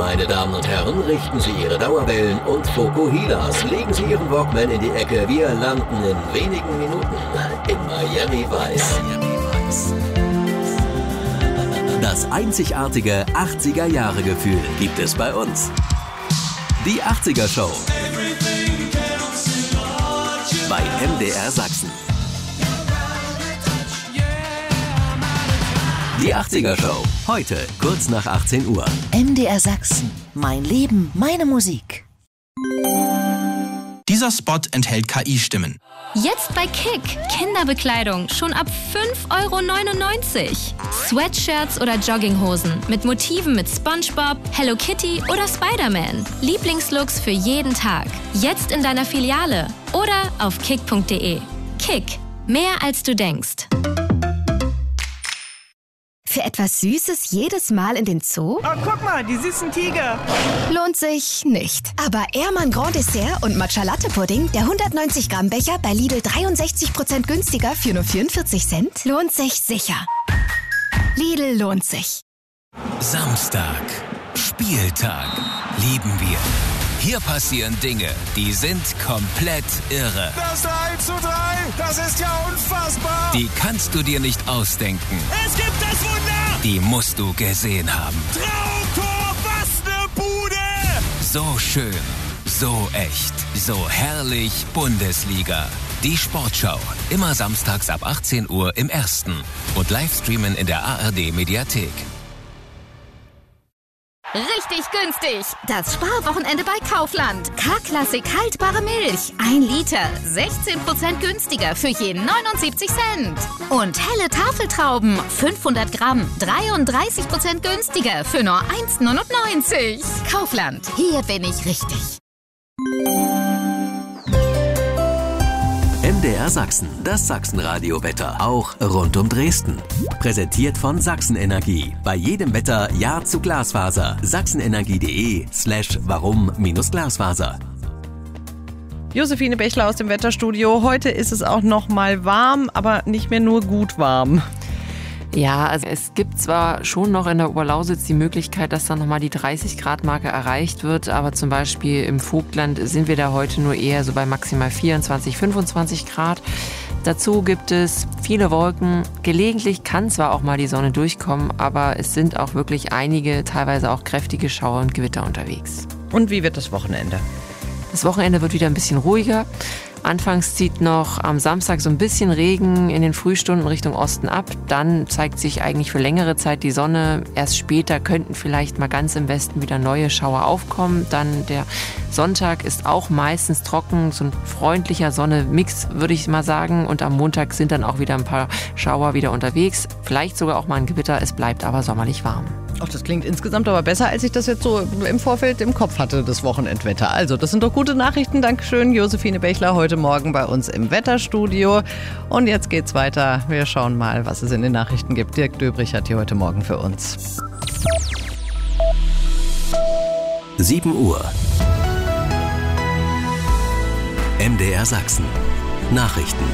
Meine Damen und Herren, richten Sie Ihre Dauerwellen und Fokuhilas. Legen Sie Ihren Walkman in die Ecke. Wir landen in wenigen Minuten in Miami Vice. Das einzigartige 80er-Jahre-Gefühl gibt es bei uns. Die 80er Show bei MDR Sachsen. Die 80er Show, heute kurz nach 18 Uhr. MDR Sachsen, mein Leben, meine Musik. Dieser Spot enthält KI-Stimmen. Jetzt bei Kick. Kinderbekleidung schon ab 5,99 €. Sweatshirts oder Jogginghosen mit Motiven mit SpongeBob, Hello Kitty oder Spider-Man. Lieblingslooks für jeden Tag. Jetzt in deiner Filiale oder auf kick.de. Kick. Mehr als du denkst. Für etwas Süßes jedes Mal in den Zoo? Oh, guck mal, die süßen Tiger. Lohnt sich nicht. Aber Ehrmann Grand Dessert und Matcha Latte Pudding, der 190 Gramm Becher bei Lidl 63% günstiger für nur 44 Cent, lohnt sich sicher. Lidl lohnt sich. Samstag, Spieltag, lieben wir. Hier passieren Dinge, die sind komplett irre. Das 3:3, das ist ja unfassbar. Die kannst du dir nicht ausdenken. Es gibt das Wunder. Die musst du gesehen haben. Traumtor, was ne Bude. So schön, so echt, so herrlich Bundesliga. Die Sportschau, immer samstags ab 18 Uhr im Ersten und Livestreamen in der ARD Mediathek. Richtig günstig. Das Sparwochenende bei Kaufland. K-Klassik haltbare Milch. 1 Liter. 16% günstiger für je 79 Cent. Und helle Tafeltrauben. 500 Gramm. 33% günstiger für nur 1,99 €. Kaufland. Hier bin ich richtig. MDR Sachsen, das Sachsenradio-Wetter, auch rund um Dresden. Präsentiert von Sachsenenergie. Bei jedem Wetter Ja zu Glasfaser. sachsenenergie.de/warum-Glasfaser. Josephine Bechler aus dem Wetterstudio. Heute ist es auch noch mal warm, aber nicht mehr nur gut warm. Ja, also es gibt zwar schon noch in der Oberlausitz die Möglichkeit, dass dann nochmal die 30-Grad-Marke erreicht wird, aber zum Beispiel im Vogtland sind wir da heute nur eher so bei maximal 24, 25 Grad. Dazu gibt es viele Wolken. Gelegentlich kann zwar auch mal die Sonne durchkommen, aber es sind auch wirklich einige, teilweise auch kräftige Schauer und Gewitter unterwegs. Und wie wird das Wochenende? Das Wochenende wird wieder ein bisschen ruhiger. Anfangs zieht noch am Samstag so ein bisschen Regen in den Frühstunden Richtung Osten ab. Dann zeigt sich eigentlich für längere Zeit die Sonne. Erst später könnten vielleicht mal ganz im Westen wieder neue Schauer aufkommen. Dann der Sonntag ist auch meistens trocken, so ein freundlicher Sonne-Mix, würde ich mal sagen. Und am Montag sind dann auch wieder ein paar Schauer wieder unterwegs. Vielleicht sogar auch mal ein Gewitter. Es bleibt aber sommerlich warm. Ach, das klingt insgesamt aber besser, als ich das jetzt so im Vorfeld im Kopf hatte, das Wochenendwetter. Also, das sind doch gute Nachrichten. Dankeschön, Josephine Bechler, heute Morgen bei uns im Wetterstudio. Und jetzt geht's weiter. Wir schauen mal, was es in den Nachrichten gibt. Dirk Döbrich hat die heute Morgen für uns. 7 Uhr. MDR Sachsen. Nachrichten.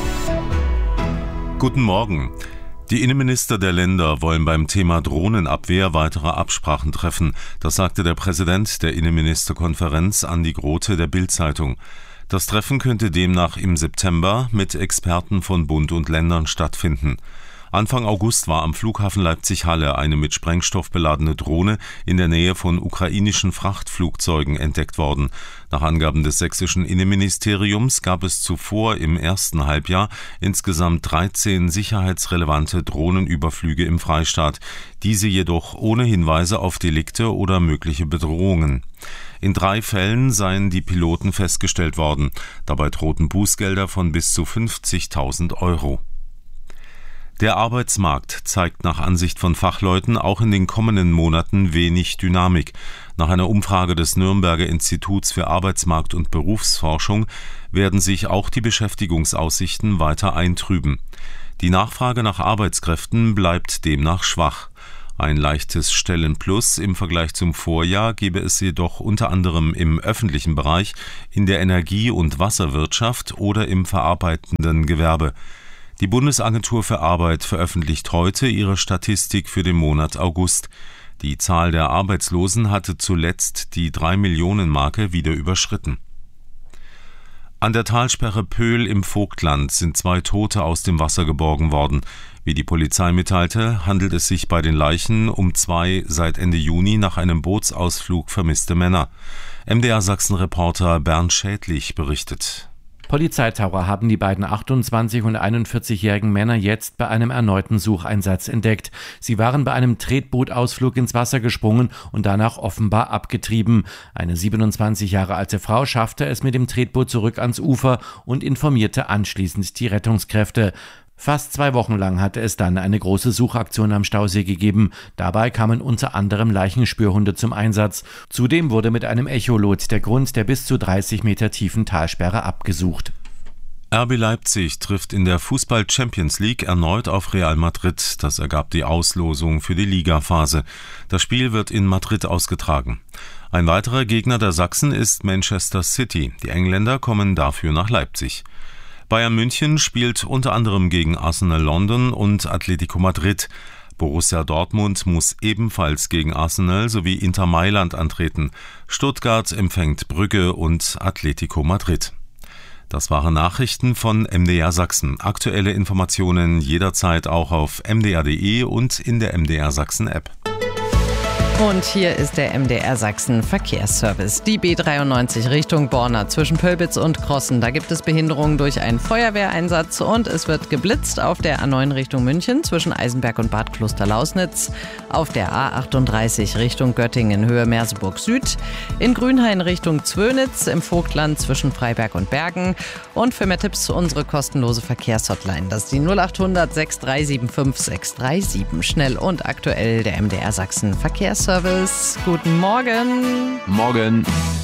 Guten Morgen. Die Innenminister der Länder wollen beim Thema Drohnenabwehr weitere Absprachen treffen. Das sagte der Präsident der Innenministerkonferenz Andi Grote der Bild-Zeitung. Das Treffen könnte demnach im September mit Experten von Bund und Ländern stattfinden. Anfang August war am Flughafen Leipzig-Halle eine mit Sprengstoff beladene Drohne in der Nähe von ukrainischen Frachtflugzeugen entdeckt worden. Nach Angaben des sächsischen Innenministeriums gab es zuvor im ersten Halbjahr insgesamt 13 sicherheitsrelevante Drohnenüberflüge im Freistaat, diese jedoch ohne Hinweise auf Delikte oder mögliche Bedrohungen. In 3 Fällen seien die Piloten festgestellt worden. Dabei drohten Bußgelder von bis zu 50.000 €. Der Arbeitsmarkt zeigt nach Ansicht von Fachleuten auch in den kommenden Monaten wenig Dynamik. Nach einer Umfrage des Nürnberger Instituts für Arbeitsmarkt- und Berufsforschung werden sich auch die Beschäftigungsaussichten weiter eintrüben. Die Nachfrage nach Arbeitskräften bleibt demnach schwach. Ein leichtes Stellenplus im Vergleich zum Vorjahr gebe es jedoch unter anderem im öffentlichen Bereich, in der Energie- und Wasserwirtschaft oder im verarbeitenden Gewerbe. Die Bundesagentur für Arbeit veröffentlicht heute ihre Statistik für den Monat August. Die Zahl der Arbeitslosen hatte zuletzt die 3-Millionen-Marke wieder überschritten. An der Talsperre Pöhl im Vogtland sind 2 Tote aus dem Wasser geborgen worden. Wie die Polizei mitteilte, handelt es sich bei den Leichen um 2 seit Ende Juni nach einem Bootsausflug vermisste Männer. MDR Sachsen-Reporter Bernd Schädlich berichtet. Polizeitaucher haben die beiden 28- und 41-jährigen Männer jetzt bei einem erneuten Sucheinsatz entdeckt. Sie waren bei einem Tretbootausflug ins Wasser gesprungen und danach offenbar abgetrieben. Eine 27 Jahre alte Frau schaffte es mit dem Tretboot zurück ans Ufer und informierte anschließend die Rettungskräfte. Fast 2 Wochen lang hatte es dann eine große Suchaktion am Stausee gegeben. Dabei kamen unter anderem Leichenspürhunde zum Einsatz. Zudem wurde mit einem Echolot der Grund der bis zu 30 Meter tiefen Talsperre abgesucht. RB Leipzig trifft in der Fußball-Champions League erneut auf Real Madrid. Das ergab die Auslosung für die Ligaphase. Das Spiel wird in Madrid ausgetragen. Ein weiterer Gegner der Sachsen ist Manchester City. Die Engländer kommen dafür nach Leipzig. Bayern München spielt unter anderem gegen Arsenal London und Atletico Madrid. Borussia Dortmund muss ebenfalls gegen Arsenal sowie Inter Mailand antreten. Stuttgart empfängt Brügge und Atletico Madrid. Das waren Nachrichten von MDR Sachsen. Aktuelle Informationen jederzeit auch auf mdr.de und in der MDR Sachsen App. Und hier ist der MDR Sachsen Verkehrsservice. Die B93 Richtung Borna zwischen Pölbitz und Krossen. Da gibt es Behinderungen durch einen Feuerwehreinsatz und es wird geblitzt auf der A9 Richtung München zwischen Eisenberg und Bad Klosterlausnitz. Auf der A38 Richtung Göttingen Höhe Merseburg Süd. In Grünhain Richtung Zwönitz im Vogtland zwischen Freiberg und Bergen. Und für mehr Tipps unsere kostenlose Verkehrshotline. Das ist die 0800 6375 637. Schnell und aktuell der MDR Sachsen Verkehrsservice. Guten Morgen. Morgen.